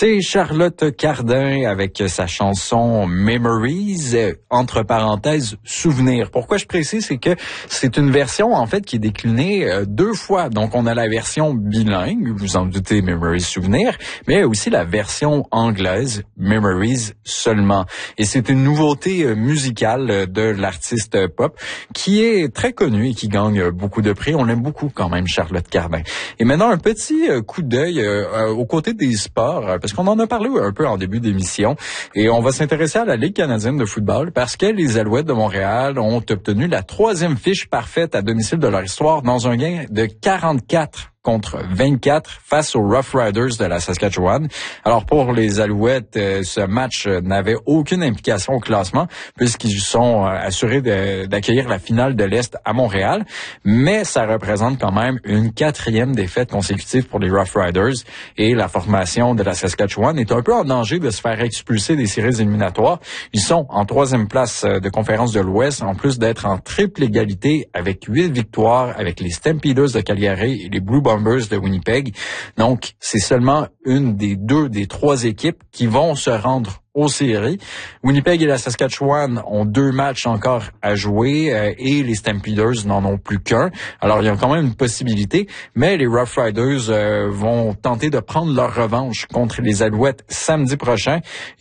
C'est Charlotte Cardin avec sa chanson Memories, entre parenthèses, souvenirs. Pourquoi je précise, c'est que c'est une version, en fait, qui est déclinée deux fois. Donc, on a la version bilingue, vous en doutez, Memories, souvenirs, mais aussi la version anglaise, Memories seulement. Et c'est une nouveauté musicale de l'artiste pop qui est très connue et qui gagne beaucoup de prix. On l'aime beaucoup quand même, Charlotte Cardin. Et maintenant, un petit coup d'œil aux côtés des sports, parce qu'on en a parlé un peu en début d'émission, et on va s'intéresser à la Ligue canadienne de football, parce que les Alouettes de Montréal ont obtenu la 3e fiche parfaite à domicile de leur histoire dans un gain de 44 contre 24 face aux Rough Riders de la Saskatchewan. Alors pour les Alouettes, ce match n'avait aucune implication au classement puisqu'ils sont assurés d'accueillir la finale de l'Est à Montréal, mais ça représente quand même une 4e défaite consécutive pour les Rough Riders et la formation de la Saskatchewan est un peu en danger de se faire expulser des séries éliminatoires. Ils sont en 3e place de conférence de l'Ouest, en plus d'être en triple égalité avec 8 victoires avec les Stampeders de Calgary et les Blue Bombers de Winnipeg. Donc, c'est seulement une des 3 équipes qui vont se rendre aux séries. Winnipeg et la Saskatchewan ont 2 matchs encore à jouer et les Stampeders n'en ont plus qu'un. Alors, il y a quand même une possibilité, mais les Rough Riders vont tenter de prendre leur revanche contre les Alouettes samedi prochain.